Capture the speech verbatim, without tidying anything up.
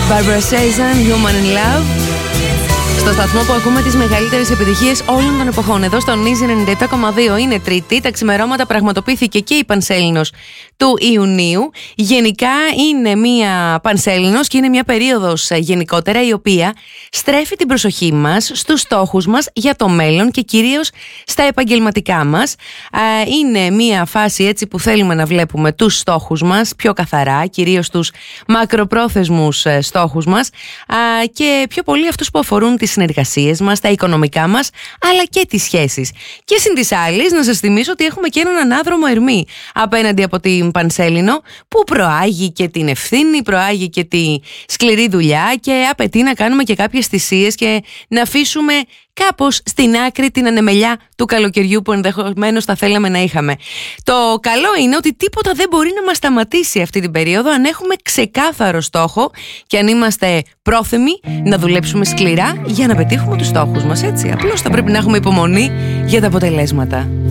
Barbara Streisand, Human in Love. Στο σταθμό που ακούμε τις μεγαλύτερες επιτυχίες όλων των εποχών. Εδώ στο Νίζι ενενήντα επτά κόμμα δύο. Είναι Τρίτη. Τα ξημερώματα πραγματοποιήθηκε και η Πανσέλινος του Ιουνίου. Γενικά είναι μία Πανσέλινος και είναι μία περίοδος γενικότερα η οποία στρέφει την προσοχή μας στους στόχους μας για το μέλλον και κυρίως στα επαγγελματικά μας. Είναι μία φάση έτσι που θέλουμε να βλέπουμε τους στόχους μας πιο καθαρά, κυρίως τους μακροπρόθεσμους στόχους μας και πιο πολύ αυτούς που αφορούν τις συνεργασίες μας, τα οικονομικά μας, αλλά και τις σχέσεις. Και συν της άλλης, να σας θυμίσω ότι έχουμε και έναν ανάδρομο Ερμή απέναντι από την Πανσέλινο, που προάγει και την ευθύνη, προάγει και τη σκληρή δουλειά και απαιτεί να κάνουμε και κάποιες θυσίες και να αφήσουμε κάπως στην άκρη την ανεμελιά του καλοκαιριού που ενδεχομένως θα θέλαμε να είχαμε. Το καλό είναι ότι τίποτα δεν μπορεί να μας σταματήσει αυτή την περίοδο αν έχουμε ξεκάθαρο στόχο και αν είμαστε πρόθυμοι να δουλέψουμε σκληρά για να πετύχουμε τους στόχους μας, έτσι. Απλώς θα πρέπει να έχουμε υπομονή για τα αποτελέσματα.